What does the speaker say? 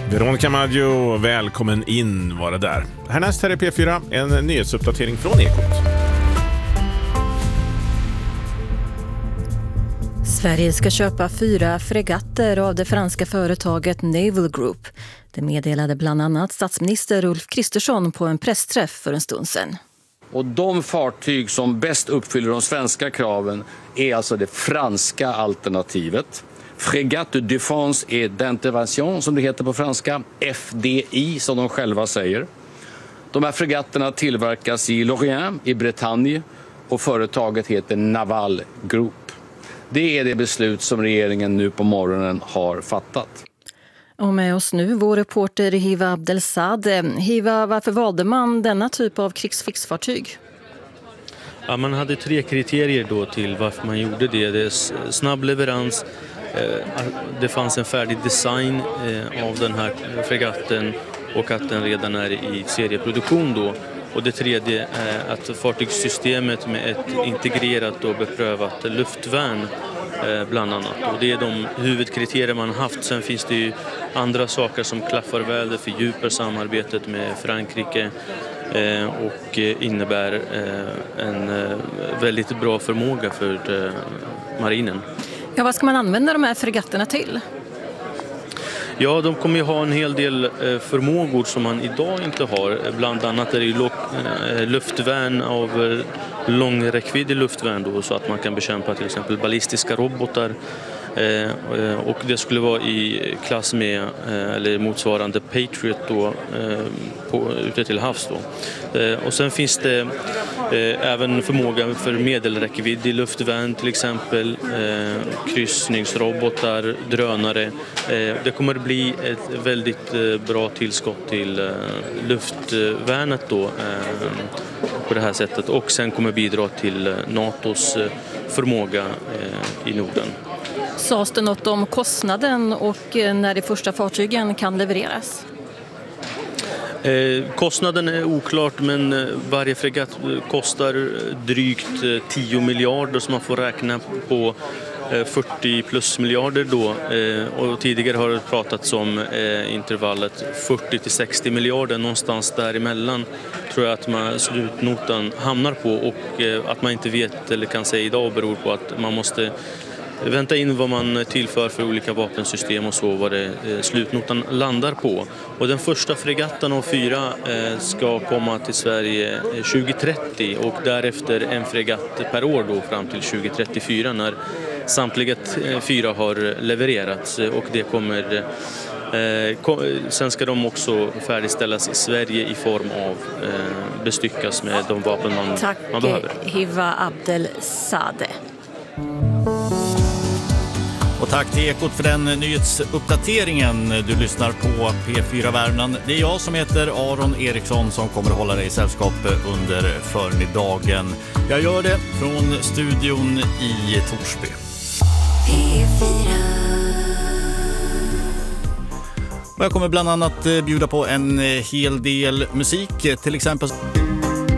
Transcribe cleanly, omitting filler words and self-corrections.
Veronica Maggio, välkommen in, var det där. Härnäst här är P4, en nyhetsuppdatering från Ekot. Sverige ska köpa 4 fregatter av det franska företaget Naval Group. Det meddelade bland annat statsminister Ulf Kristersson på en pressträff för en stund sedan. Och de fartyg som bäst uppfyller de svenska kraven är alltså det franska alternativet. Frégate de Défense et d'Intervention, som det heter på franska, FDI som de själva säger. De här fregatterna tillverkas i Lorient i Bretagne och företaget heter Naval Group. Det är det beslut som regeringen nu på morgonen har fattat. Och med oss nu vår reporter Hiva Abdelsade. Hiva, varför valde man denna typ av krigsfixfartyg? Ja, man hade 3 kriterier då till varför man gjorde det. Det är snabb leverans, det fanns en färdig design av den här fregatten och att den redan är i serieproduktion då. Och det tredje är att fartygssystemet med ett integrerat och beprövat luftvärn bland annat. Och det är de huvudkriterier man haft. Sen finns det ju andra saker som klaffar väl, det fördjupar samarbetet med Frankrike och innebär en väldigt bra förmåga för marinen. Ja, vad ska man använda de här fregatterna till? Ja, de kommer ju ha en hel del förmågor som man idag inte har. Bland annat är det luftvärn av långräckviddig luftvärn då, så att man kan bekämpa till exempel ballistiska robotar. Och det skulle vara i klass med eller motsvarande Patriot då, ute till havs då. Och sen finns det även förmåga för medelräckviddig luftvärn, till exempel kryssningsrobotar, drönare. Det kommer att bli ett väldigt bra tillskott till luftvärnet då, på det här sättet, och sen kommer bidra till NATOs förmåga i Norden. Sades det något om kostnaden och när de första fartygen kan levereras? Kostnaden är oklart, men varje fregatt kostar drygt 10 miljarder, så man får räkna på 40 plus miljarder då. Och tidigare har det pratats om intervallet 40 till 60 miljarder, någonstans däremellan tror jag att man slutnotan hamnar på, och att man inte vet eller kan säga idag beror på att man måste vänta in vad man tillför för olika vapensystem och så, vad det slutnotan landar på. Och den första fregatten av 4 ska komma till Sverige 2030 och därefter en fregatt per år då fram till 2034 när samtliga 4 har levererats, och det kommer sen ska de också färdigställas i Sverige i form av bestyckas med de vapen man behöver. Tack Hiva Abdelsade. Och tack till Ekot för den nyhetsuppdateringen. Du lyssnar på P4 Värmland. Det är jag som heter Aron Eriksson som kommer att hålla dig i sällskap under förmiddagen. Jag gör det från studion i Torsby. P4. Och jag kommer bland annat bjuda på en hel del musik, till exempel